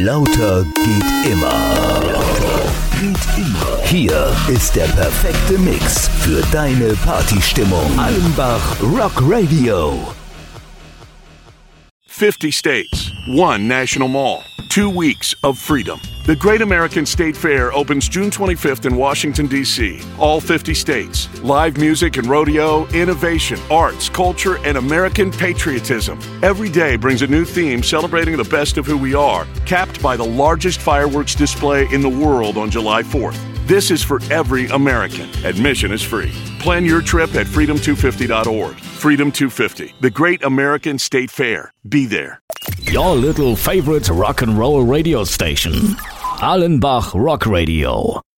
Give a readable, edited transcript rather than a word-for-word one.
Lauter geht immer. Hier ist der perfekte Mix für deine Partystimmung. Allenbach Rock Radio. 50 states, one national mall, 2 weeks of freedom. The Great American State Fair opens June 25th in Washington, D.C. All 50 states. Live music and rodeo, innovation, arts, culture, and American patriotism. Every day brings a new theme celebrating the best of who we are, capped by the largest fireworks display in the world on July 4th. This is for every American. Admission is free. Plan your trip at freedom250.org. Freedom 250, the Great American State Fair. Be there. Your little favorite rock and roll radio station. Allenbach Rock Radio.